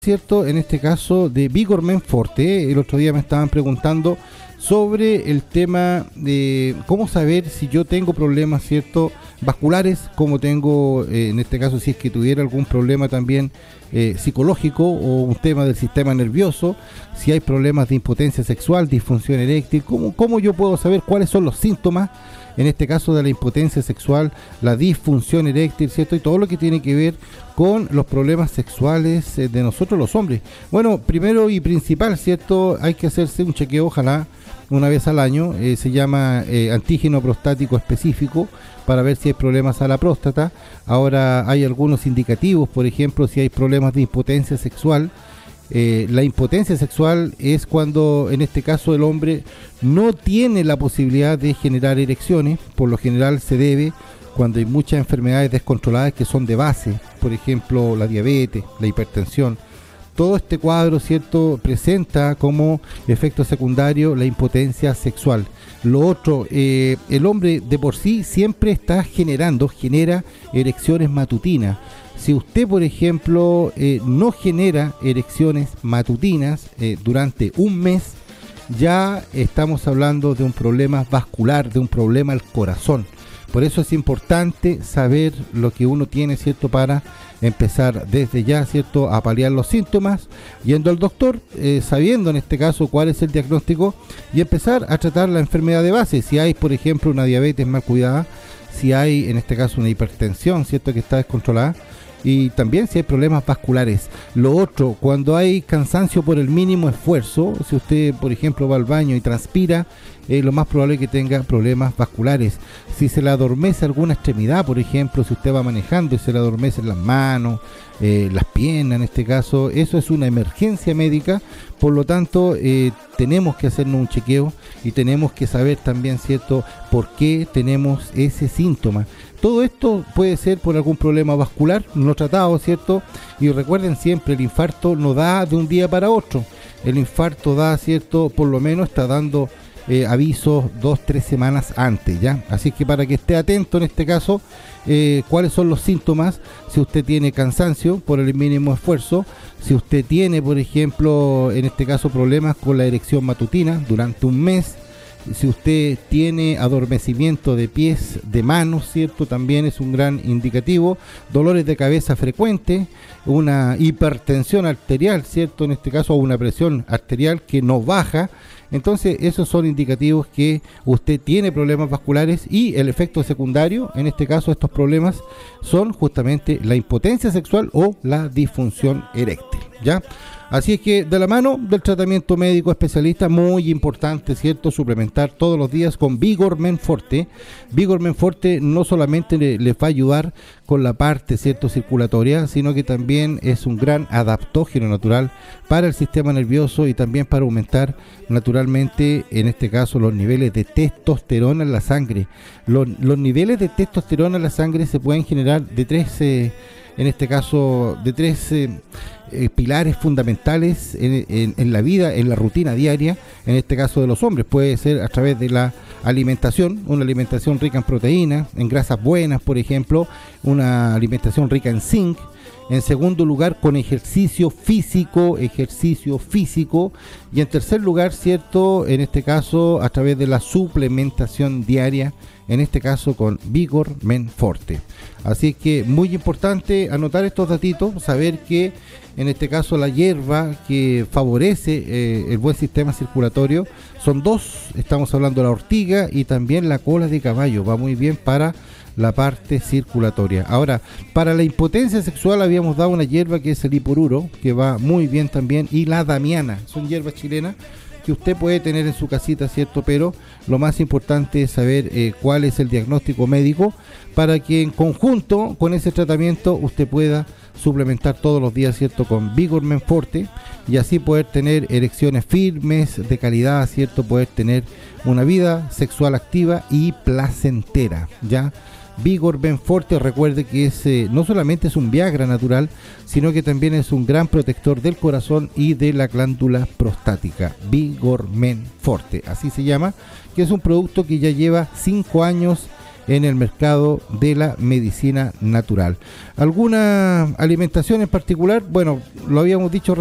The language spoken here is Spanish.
¿Cierto? En este caso de Vigor Men Forte. El otro día me estaban preguntando sobre el tema de cómo saber si yo tengo problemas, ¿cierto?, vasculares, como tengo, en este caso, si es que tuviera algún problema también psicológico o un tema del sistema nervioso, si hay problemas de impotencia sexual, disfunción eréctil, ¿cómo yo puedo saber cuáles son los síntomas, en este caso de la impotencia sexual, la disfunción eréctil, ¿cierto? Y todo lo que tiene que ver con los problemas sexuales de nosotros los hombres. Bueno, primero y principal, ¿cierto? Hay que hacerse un chequeo, ojalá una vez al año, se llama antígeno prostático específico, para ver si hay problemas a la próstata. Ahora hay algunos indicativos, por ejemplo, si hay problemas de impotencia sexual. La impotencia sexual es cuando, en este caso, el hombre no tiene la posibilidad de generar erecciones. Por lo general se debe cuando hay muchas enfermedades descontroladas que son de base, por ejemplo, la diabetes, la hipertensión. Todo este cuadro, ¿cierto?, presenta como efecto secundario la impotencia sexual. Lo otro, el hombre de por sí siempre genera erecciones matutinas. Si usted, por ejemplo, no genera erecciones matutinas durante un mes, ya estamos hablando de un problema vascular, de un problema al corazón. Por eso es importante saber lo que uno tiene, ¿cierto?, para empezar desde ya, ¿cierto?, a paliar los síntomas, yendo al doctor, sabiendo en este caso cuál es el diagnóstico y empezar a tratar la enfermedad de base. Si hay, por ejemplo, una diabetes mal cuidada, si hay, en este caso, una hipertensión, ¿cierto?, que está descontrolada, y también si hay problemas vasculares. Lo otro, cuando hay cansancio por el mínimo esfuerzo, si usted, por ejemplo, va al baño y transpira, lo más probable es que tenga problemas vasculares. Si se le adormece alguna extremidad, por ejemplo, si usted va manejando y se le adormecen las manos, las piernas, en este caso, eso es una emergencia médica. Por lo tanto, tenemos que hacernos un chequeo y tenemos que saber también, ¿cierto?, por qué tenemos ese síntoma. Todo esto puede ser por algún problema vascular no tratado, ¿cierto? Y recuerden siempre, el infarto no da de un día para otro. El infarto da, ¿cierto?, por lo menos está dando avisos 2-3 semanas antes, ¿ya? Así que para que esté atento en este caso, cuáles son los síntomas. Si usted tiene cansancio por el mínimo esfuerzo, si usted tiene, por ejemplo, en este caso, problemas con la erección matutina durante un mes, si usted tiene adormecimiento de pies, de manos, ¿cierto?, también es un gran indicativo. Dolores de cabeza frecuentes, una hipertensión arterial, ¿cierto?, en este caso, o una presión arterial que no baja. Entonces, esos son indicativos que usted tiene problemas vasculares, y el efecto secundario, en este caso, estos problemas son justamente la impotencia sexual o la disfunción eréctil, ¿ya? Así es que, de la mano del tratamiento médico especialista, muy importante, ¿cierto?, suplementar todos los días con Vigor Men Forte. Vigor Men Forte no solamente le va a ayudar con la parte, ¿cierto?, circulatoria, sino que también es un gran adaptógeno natural para el sistema nervioso y también para aumentar naturalmente, en este caso, los niveles de testosterona en la sangre. Los niveles de testosterona en la sangre se pueden generar de tres pilares fundamentales en la vida, en la rutina diaria, en este caso de los hombres. Puede ser a través de la alimentación, una alimentación rica en proteínas, en grasas buenas, por ejemplo, una alimentación rica en zinc. En segundo lugar, con ejercicio físico, y en tercer lugar, ¿cierto?, en este caso, a través de la suplementación diaria, en este caso con Vigor Men Forte. Así que muy importante anotar estos datitos, saber que en este caso la hierba que favorece el buen sistema circulatorio son dos. Estamos hablando de la ortiga y también la cola de caballo, va muy bien para la parte circulatoria. Ahora, para la impotencia sexual habíamos dado una hierba que es el hiporuro, que va muy bien también, y la damiana. Son hierbas chilenas que usted puede tener en su casita, ¿cierto? Pero lo más importante es saber cuál es el diagnóstico médico, para que en conjunto con ese tratamiento usted pueda suplementar todos los días, ¿cierto?, con Vigor Men Forte, y así poder tener erecciones firmes, de calidad, ¿cierto?, poder tener una vida sexual activa y placentera, ¿ya? Vigor Men Forte, recuerde que no solamente es un Viagra natural, sino que también es un gran protector del corazón y de la glándula prostática. Vigor Men Forte, así se llama, que es un producto que ya lleva 5 años en el mercado de la medicina natural. ¿Alguna alimentación en particular? Bueno, lo habíamos dicho